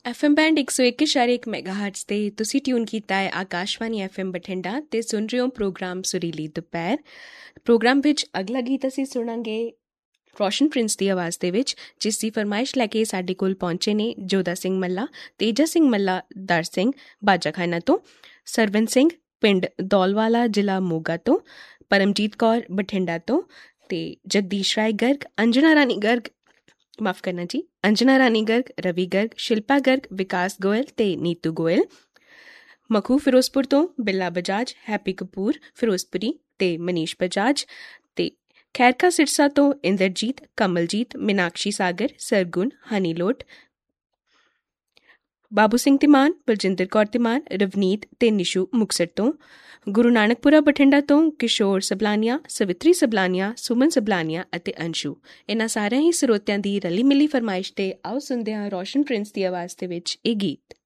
FM band 101.1 ਮੈਗਾਹਰਟਜ਼ ਤੇ ਤੁਸੀਂ tune ਕੀਤਾ ਹੈ ਆਕਾਸ਼ਵਾਣੀ FM ਬਠਿੰਡਾ ਤੇ ਸੁਣ ਰਹੇ ਹੋ ਪ੍ਰੋਗਰਾਮ ਸੁਰੀਲੀ ਦੁਪਹਿਰ। ਪ੍ਰੋਗਰਾਮ ਵਿੱਚ ਅਗਲਾ ਗੀਤ ਅਸੀਂ ਸੁਣਾਂਗੇ ਰੋਸ਼ਨ ਪ੍ਰਿੰਸ ਦੀ ਆਵਾਜ਼ ਦੇ ਵਿੱਚ, ਜਿਸ ਦੀ ਫਰਮਾਇਸ਼ ਲੈ ਕੇ ਸਾਡੇ ਕੋਲ ਪਹੁੰਚੇ ਨੇ ਜੋਧਾ ਸਿੰਘ ਮੱਲਾ, ਤੇਜਾ ਸਿੰਘ ਮੱਲਾ, ਦਰ ਸਿੰਘ ਬਾਜਾਖਾਨਾ ਤੋਂ, ਸਰਵਨ ਸਿੰਘ ਪਿੰਡ ਦੌਲਵਾਲਾ ਜ਼ਿਲ੍ਹਾ ਮੋਗਾ ਤੋਂ, ਪਰਮਜੀਤ ਕੌਰ ਬਠਿੰਡਾ ਤੋਂ ਤੇ ਜਗਦੀਸ਼ ਰਾਏ ਗਰਗ, ਅੰਜਨਾ ਰਾਣੀ ਗਰਗ, ਮਾਫ ਕਰਨਾ ਜੀ, ਅੰਜਨਾ ਰਾਣੀ ਗਰਗ, ਰਵੀ ਗਰਗ, ਸ਼ਿਲਪਾ ਗਰਗ, ਵਿਕਾਸ ਗੋਇਲ ਤੇ ਨੀਤੂ ਗੋਇਲ। ਮਖੂ ਫਿਰੋਜ਼ਪੁਰ ਤੋਂ ਬਿੱਲਾ ਬਜਾਜ, ਹੈਪੀ ਕਪੂਰ ਫਿਰੋਜ਼ਪੁਰੀ ਤੇ ਮਨੀਸ਼ ਬਜਾਜ ਤੇ ਖੈਰਕਾ ਸਿਰਸਾ ਤੋਂ ਇੰਦਰਜੀਤ, ਕਮਲਜੀਤ, ਮੀਨਾਕਸ਼ੀ ਸਾਗਰ, ਸਰਗੁਣ, ਹਨੀਲੋਟ, ਬਾਬੂ ਸਿੰਘ ਧੀਮਾਨ, ਬਲਜਿੰਦਰ ਕੌਰ ਧੀਮਾਨ, ਰਵਨੀਤ ਤੇ ਨਿਸ਼ੂ ਮੁਕਤਸਰ ਤੋਂ, ਗੁਰੂ ਨਾਨਕਪੁਰਾ ਬਠਿੰਡਾ ਤੋਂ ਕਿਸ਼ੋਰ ਸਬਲਾਨੀਆ, ਸਵਿਤਰੀ ਸਬਲਾਨੀਆ, ਸੁਮਨ ਸਬਲਾਨੀਆ ਅਤੇ ਅੰਸ਼ੂ। ਇਹਨਾਂ ਸਾਰਿਆਂ ਹੀ ਸਰੋਤਿਆਂ ਦੀ ਰਲੀ ਮਿਲੀ ਫਰਮਾਇਸ਼ ਤੇ ਆਓ ਸੁਣਦੇ ਹਾਂ ਰੋਸ਼ਨ ਪ੍ਰਿੰਸ ਦੀ ਆਵਾਜ਼ ਦੇ ਵਿੱਚ ਇਹ ਗੀਤ।